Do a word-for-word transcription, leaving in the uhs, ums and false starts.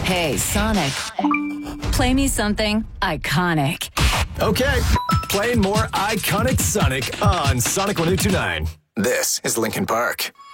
Hey, Sonic. Play me something iconic. Okay, playing more iconic Sonic on Sonic one oh two nine. This is Linkin Park.